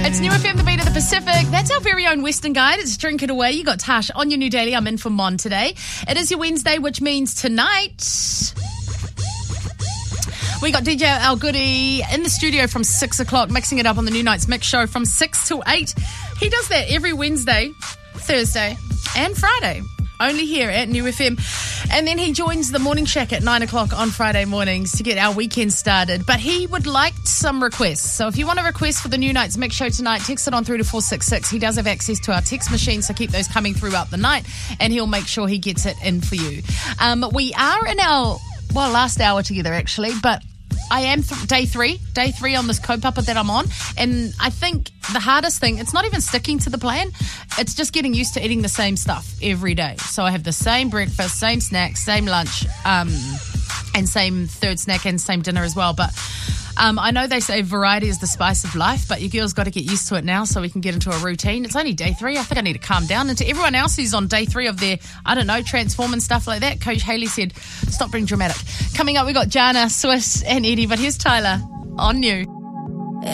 It's New FM, the beat of the Pacific. That's our very own Western Guide. It's Drink It Away. You got Tash on your new daily. I'm in for Mon today. It is your Wednesday, which means tonight we got DJ Al Goody in the studio from 6 o'clock, mixing it up on the New Nights Mix show from 6 till 8. He does that every Wednesday, Thursday, and Friday. Only here at New FM. And then he joins the Morning Shack at 9 o'clock on Friday mornings to get our weekend started. But he would like some requests. So if you want a request for the New Nights Mix show tonight, text it on through to 466. He does have access to our text machine, so keep those coming throughout the night, and he'll make sure he gets it in for you. We are in our, last hour together actually, but I am day three on this kaupapa that I'm on, and I think the hardest thing, it's not even sticking to the plan, it's just getting used to eating the same stuff every day. So I have the same breakfast, same snack, same lunch, and same third snack and same dinner as well. But I know they say variety is the spice of life, but your girl's got to get used to it now so we can get into a routine. It's only day 3. I think I need to calm down. And to everyone else who's on day 3 of their, transform and stuff like that, Coach Haley said, stop being dramatic. Coming up, we got Jana, Swiss and Eddie, but here's Tyler on New.